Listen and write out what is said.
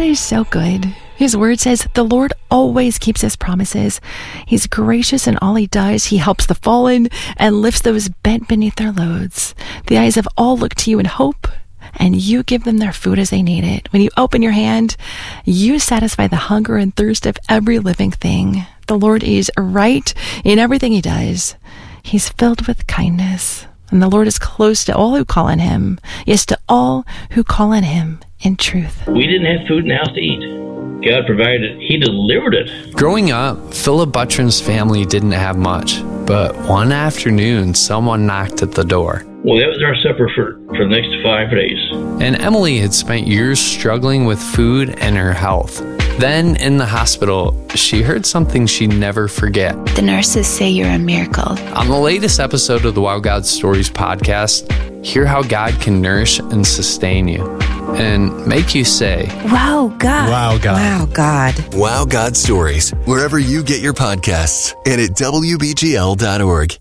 God is so good. His word says the Lord always keeps his promises. He's gracious in all he does. He helps the fallen and lifts those bent beneath their loads. The eyes of all look to you in hope, and you give them their food as they need it. When you open your hand, you satisfy the hunger and thirst of every living thing. The Lord is right in everything he does. He's filled with kindness, and the Lord is close to all who call on him. Yes, to all who call on him in truth. We didn't have food in the house to eat. God provided it. He delivered it. Growing up, Philip Buttram's family didn't have much, but one afternoon, someone knocked at the door. Well, that was our supper for the next 5 days. And Emily had spent years struggling with food and her health. Then, in the hospital, she heard something she'd never forget. The nurses say you're a miracle. On the latest episode of the Wow God Stories podcast, hear how God can nourish and sustain you and make you say, Wow, God. Wow, God. Wow, God. Wow God Stories, wherever you get your podcasts and at WBGL.org.